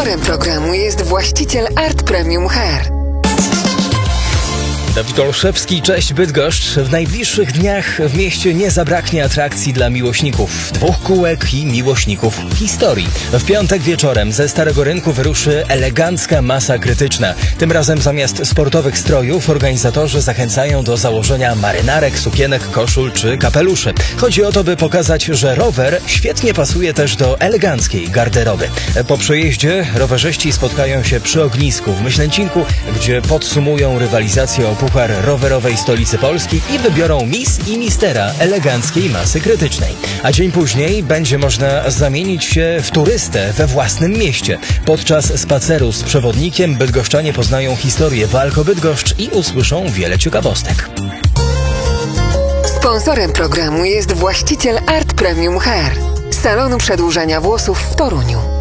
Sponsorem programu jest właściciel Art Premium Hair. Dawid Olszewski, cześć Bydgoszcz. W najbliższych dniach w mieście nie zabraknie atrakcji dla miłośników dwóch kółek i miłośników historii. W piątek wieczorem ze Starego Rynku wyruszy elegancka masa krytyczna. Tym razem zamiast sportowych strojów organizatorzy zachęcają do założenia marynarek, sukienek, koszul czy kapeluszy. Chodzi o to, by pokazać, że rower świetnie pasuje też do eleganckiej garderoby. Po przejeździe rowerzyści spotkają się przy ognisku w Myślęcinku, gdzie podsumują rywalizację o Puchar Rowerowej Stolicy Polski i wybiorą Miss i Mistera eleganckiej masy krytycznej. A dzień później będzie można zamienić się w turystę we własnym mieście. Podczas spaceru z przewodnikiem bydgoszczanie poznają historię walk o Bydgoszcz i usłyszą wiele ciekawostek. Sponsorem programu jest właściciel Art Premium Hair, salonu przedłużania włosów w Toruniu.